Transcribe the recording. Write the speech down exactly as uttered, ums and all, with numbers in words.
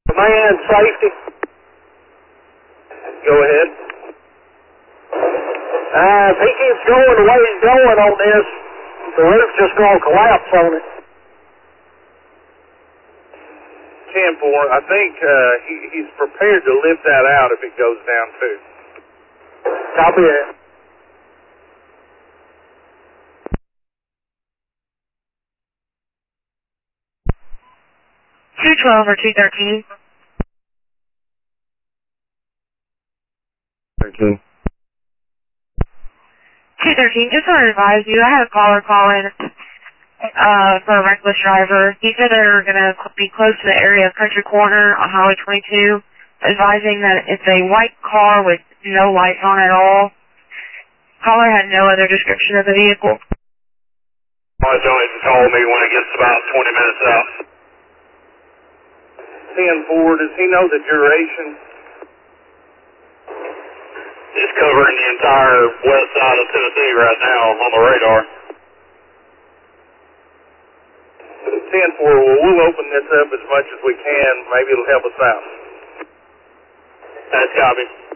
Command safety. Go ahead. Uh, if he keeps going the way he's going on this, the roof's just going to collapse on it. ten four, I think uh, he, he's prepared to lift that out if it goes down too. Copy that. two twelve or two thirteen? thirteen. two thirteen, just want to advise you, I had a caller call in uh, for a reckless driver. He said they were going to be close to the area of Country Corner on Highway twenty-two, advising that it's a white car with no lights on at all. Caller had no other description of the vehicle. Why don't you call me when it gets about twenty minutes out? ten four, does he know the duration? It's covering the entire west side of Tennessee right now on the radar. ten four, well, we'll open this up as much as we can. Maybe it'll help us out. That's copy.